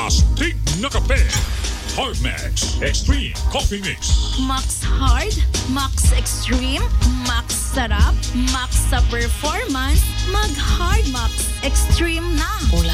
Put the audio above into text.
Astig na kape. Hard Max Extreme Coffee Mix. Max Hard, Max Extreme, Max Sarap, Max sa performance, mag Hard Max Extreme na.